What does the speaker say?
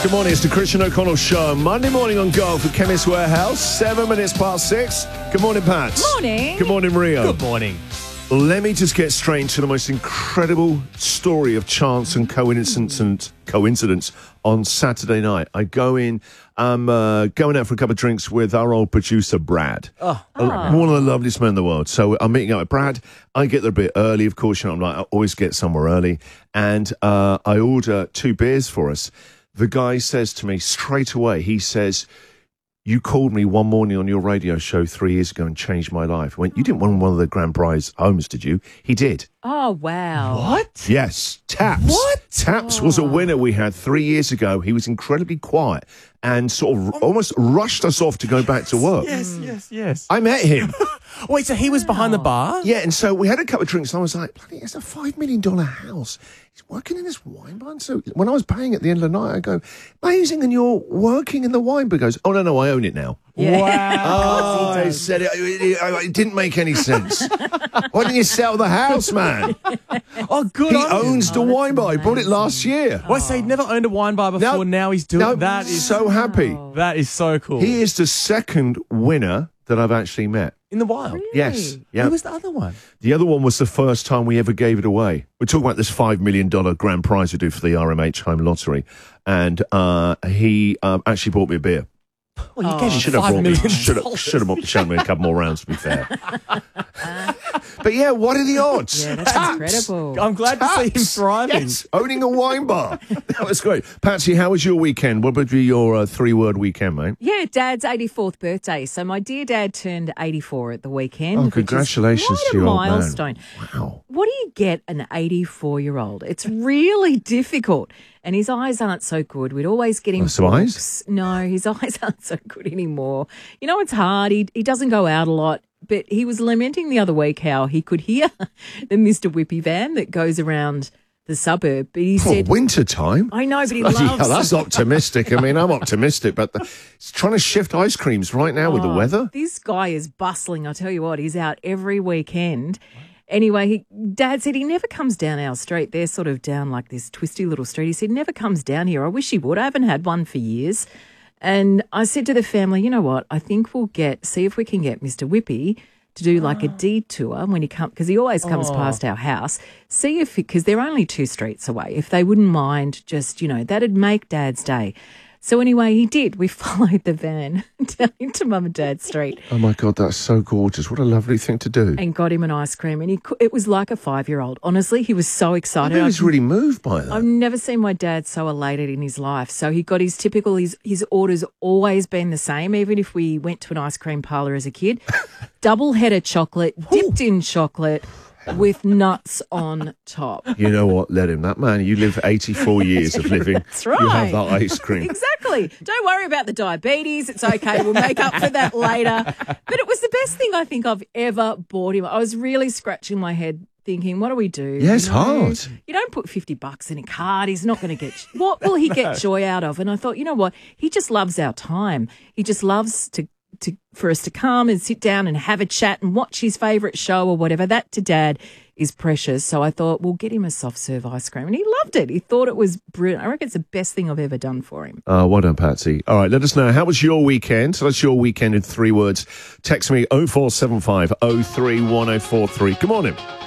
Good morning, it's the Christian O'Connell Show. Monday morning on Golf at Chemist Warehouse, 7 minutes past 6. Good morning, Pat. Morning. Good morning, Rio. Good morning. Let me just get straight into the most incredible story of chance and coincidence on Saturday night. I'm going out for a couple of drinks with our old producer, Brad. One of the loveliest men in the world. So I'm meeting up with Brad. I get there a bit early, of course. You know, I always get somewhere early. And I order 2 beers for us. The guy says to me straight away, he says, "You called me one morning on your radio show 3 years ago and changed my life." I went, "You didn't win one of the grand prize homes, did you?" He did. Oh, wow. What? Yes, Taps. What? Taps was a winner we had 3 years ago. He was incredibly quiet and sort of almost rushed us off to go back to work. Yes. I met him. Wait, so he was behind the bar? Yeah, and so we had a couple of drinks and I was like, bloody, it's a $5 million house. He's working in this wine bar. And so when I was paying at the end of the night, I go, "Amazing, and you're working in the wine bar?" He goes, "Oh, no, I own it now." Yeah. Wow. I said it didn't make any sense. Why didn't you sell the house, man? Oh, good. He on you. owns the wine bar. He bought it last year. Well, I say he'd never owned a wine bar before. Now he's doing that. Is so happy. That is so cool. He is the second winner that I've actually met. in the wild. Really? Yes. Yeah. Who was the other one? The other one was the first time we ever gave it away. We're talking about this $5 million grand prize we do for the RMH Home Lottery. And he actually bought me a beer. Well, you gave him Should have $5 brought me. million. Should have shown me a couple more rounds, to be fair. But yeah, what are the odds? Yeah, that's Taps. incredible. I'm glad to see him Taps. thriving. Yes, owning a wine bar. That was great. Patsy, how was your weekend? What would be your 3-word weekend, mate? Yeah, Dad's 84th birthday. So my dear Dad turned 84 at the weekend. Oh, congratulations which is to your old man. milestone. Wow. What do you get an 84-year-old? It's really difficult. And his eyes aren't so good. We'd always get him Some eyes? books. No, his eyes aren't so good anymore. You know, it's hard. He doesn't go out a lot. But he was lamenting the other week how he could hear the Mr. Whippy van that goes around the suburb. But he said, winter time? I know, but he Bloody loves hell, that's optimistic. I mean, I'm optimistic, but it's trying to shift ice creams right now with the weather. This guy is bustling. I tell you what, he's out every weekend. Anyway, Dad said he never comes down our street. They're sort of down like this twisty little street. He said, never comes down here. I wish he would. I haven't had one for years. And I said to the family, you know what? I think we'll see if we can get Mr. Whippy to do like a detour when he comes, because he always comes past our house. See if, because they're only 2 streets away, if they wouldn't mind just, that'd make Dad's day. So anyway, he did. We followed the van down into Mum and Dad's street Oh, my God, that's so gorgeous. What a lovely thing to do. and got him an ice cream. And it was like a 5-year-old. Honestly, he was so I excited. think he's really moved by that. I've never seen my dad so elated in his life. So he got his typical, his orders always been the same, even if we went to an ice cream parlour as a kid. Double header chocolate, dipped in chocolate with nuts on top. You know what? Let him. That man, you live 84 years of living. That's right. You have that ice cream. Exactly. Don't worry about the diabetes. It's okay. We'll make up for that later. But it was the best thing I think I've ever bought him. I was really scratching my head thinking, what do we do? Yeah, it's hard. You don't put $50 in a card. He's not going to get... What will he get joy out of? And I thought, you know what? He just loves our time. He just loves for us to come and sit down and have a chat and watch his favourite show or whatever. That to Dad is precious. So I thought, we'll get him a soft serve ice cream. And he loved it. He thought it was brilliant. I reckon it's the best thing I've ever done for him. Well done, Patsy. All right, let us know. How was your weekend? So that's your weekend in 3 words. Text me 0475 031043. Good morning.